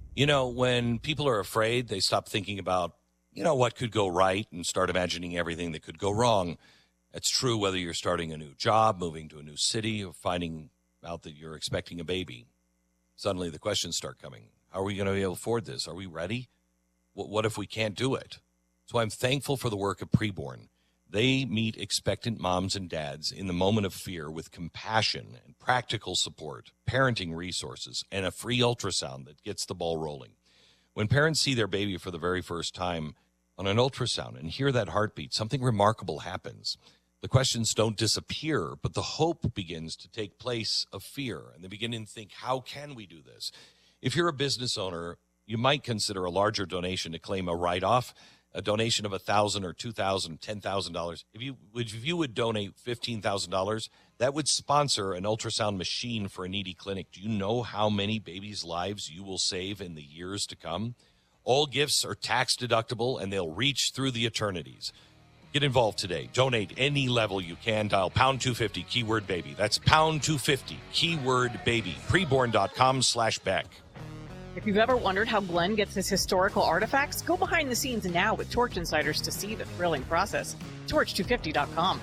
When people are afraid, they stop thinking about, what could go right and start imagining everything that could go wrong. It's true whether you're starting a new job, moving to a new city, or finding out that you're expecting a baby. Suddenly the questions start coming. How are we going to be able to afford this? Are we ready? What if we can't do it? So I'm thankful for the work of Preborn. They meet expectant moms and dads in the moment of fear with compassion and practical support, parenting resources, and a free ultrasound that gets the ball rolling. When parents see their baby for the very first time on an ultrasound and hear that heartbeat, something remarkable happens. The questions don't disappear, but the hope begins to take place of fear, and they begin to think, how can we do this? If you're a business owner, you might consider a larger donation to claim a write-off. A donation of $1,000 or $2,000, $10,000. If you would donate $15,000, that would sponsor an ultrasound machine for a needy clinic. Do you know how many babies' lives you will save in the years to come? All gifts are tax deductible, and they'll reach through the eternities. Get involved today. Donate any level you can. Dial pound 250, keyword baby. That's pound 250, keyword baby. Preborn.com/Beck. If you've ever wondered how Glenn gets his historical artifacts, go behind the scenes now with Torch Insiders to see the thrilling process. Torch250.com.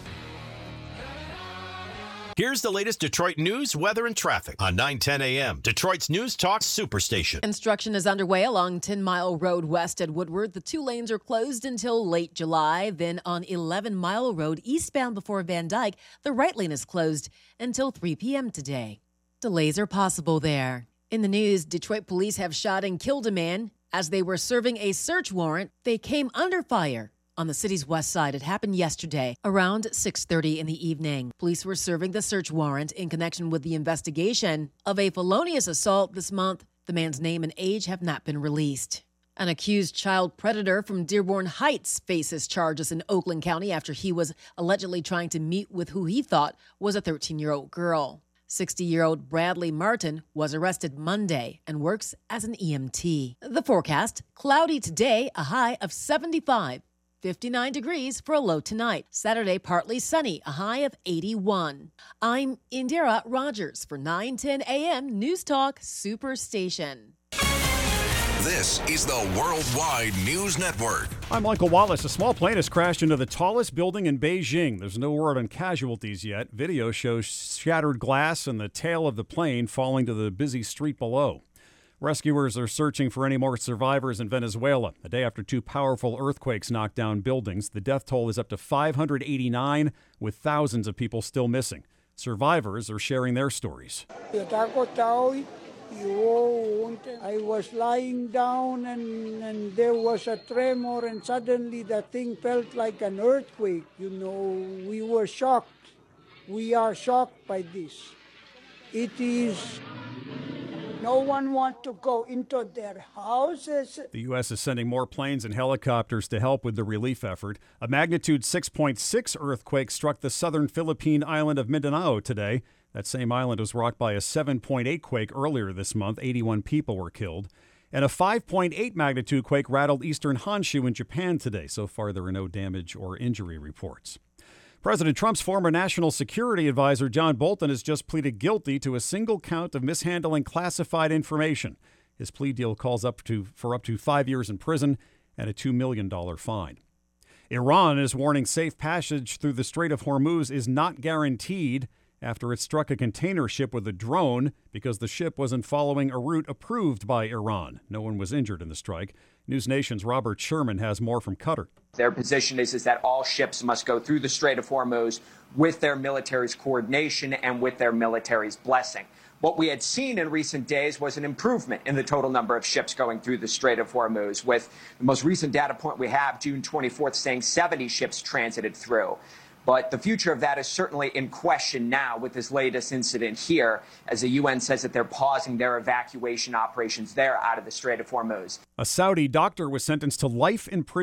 Here's the latest Detroit news, weather, and traffic on 9:10 a.m. Detroit's News Talk Superstation. Construction is underway along 10 Mile Road west at Woodward. The 2 lanes are closed until late July. Then on 11 Mile Road eastbound before Van Dyke, the right lane is closed until 3 p.m. today. Delays are possible there. In the news, Detroit police have shot and killed a man as they were serving a search warrant. They came under fire on the city's west side. It happened yesterday around 6:30 in the evening. Police were serving the search warrant in connection with the investigation of a felonious assault this month. The man's name and age have not been released. An accused child predator from Dearborn Heights faces charges in Oakland County after he was allegedly trying to meet with who he thought was a 13-year-old girl. 60-year-old Bradley Martin was arrested Monday and works as an EMT. The forecast, cloudy today, a high of 75. 59 degrees for a low tonight. Saturday, partly sunny, a high of 81. I'm Indira Rogers for 9:10 a.m. News Talk Superstation. This is the Worldwide News Network. I'm Michael Wallace. A small plane has crashed into the tallest building in Beijing. There's no word on casualties yet. Video shows shattered glass and the tail of the plane falling to the busy street below. Rescuers are searching for any more survivors in Venezuela. A day after 2 powerful earthquakes knocked down buildings, the death toll is up to 589, with thousands of people still missing. Survivors are sharing their stories. I was lying down and there was a tremor, and suddenly the thing felt like an earthquake. We were shocked. We are shocked by this. It is... No one wants to go into their houses. The U.S. is sending more planes and helicopters to help with the relief effort. A magnitude 6.6 earthquake struck the southern Philippine island of Mindanao today. That same island was rocked by a 7.8 quake earlier this month. 81 people were killed. And a 5.8 magnitude quake rattled eastern Honshu in Japan today. So far, there are no damage or injury reports. President Trump's former national security advisor, John Bolton, has just pleaded guilty to a single count of mishandling classified information. His plea deal calls for up to 5 years in prison and a $2 million fine. Iran is warning safe passage through the Strait of Hormuz is not guaranteed after it struck a container ship with a drone because the ship wasn't following a route approved by Iran. No one was injured in the strike. News Nation's Robert Sherman has more from Qatar. Their position is that all ships must go through the Strait of Hormuz with their military's coordination and with their military's blessing. What we had seen in recent days was an improvement in the total number of ships going through the Strait of Hormuz, with the most recent data point we have, June 24th, saying 70 ships transited through. But the future of that is certainly in question now with this latest incident here, as the UN says that they're pausing their evacuation operations there out of the Strait of Hormuz. A Saudi doctor was sentenced to life in prison